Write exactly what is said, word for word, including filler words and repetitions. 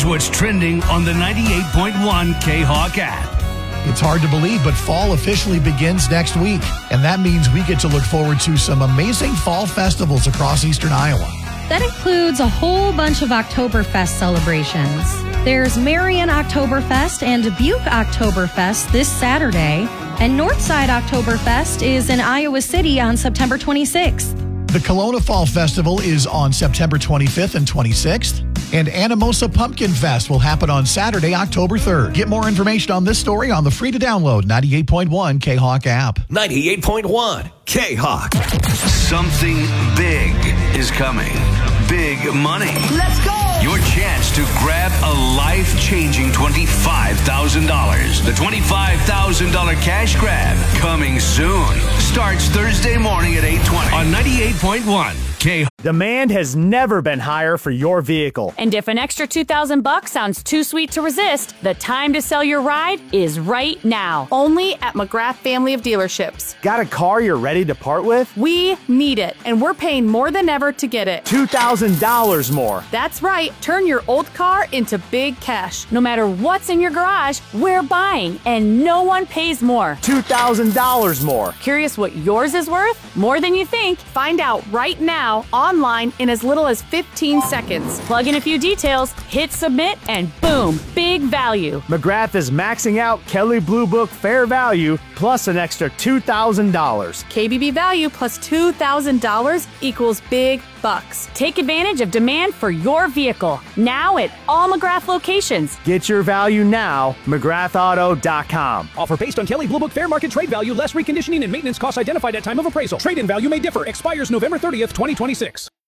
Here's what's trending on the ninety-eight point one K-Hawk app. It's hard to believe, but fall officially begins next week. And that means we get to look forward to some amazing fall festivals across eastern Iowa. That includes a whole bunch of Oktoberfest celebrations. There's Marion Oktoberfest and Dubuque Oktoberfest this Saturday. And Northside Oktoberfest is in Iowa City on September twenty-sixth. The Kelowna Fall Festival is on September twenty-fifth and twenty-sixth. And Anamosa Pumpkin Fest will happen on Saturday, October third. Get more information on this story on the free-to-download ninety-eight point one K-Hawk app. ninety-eight point one K-Hawk. Something big is coming. Big money. Let's go! Your chance to grab a life-changing twenty-five thousand dollars. The twenty-five thousand dollars cash grab coming soon. Starts Thursday morning at eight twenty on ninety-eight point one K. Demand has never been higher for your vehicle. And if an extra two thousand bucks sounds too sweet to resist, the time to sell your ride is right now. Only at McGrath Family of Dealerships. Got a car you're ready to part with? We need it, and we're paying more than ever to get it. two thousand dollars more. That's right. Turn your old car into big cash. No matter what's in your garage, we're buying, and no one pays more. two thousand dollars more. Curious what yours is worth? More than you think. Find out right now online in as little as fifteen seconds. Plug in a few details, hit submit, and boom, big value. McGrath is maxing out Kelley Blue Book fair value plus an extra two thousand dollars. K B B value plus two thousand dollars equals big bucks. Take advantage of demand for your vehicle now at all McGrath locations. Get your value now, McGrath Auto dot com. Offer based on Kelley Blue Book fair market trade value, less reconditioning and maintenance costs identified at time of appraisal. Trade-in value may differ. Expires November thirtieth, twenty twenty-six.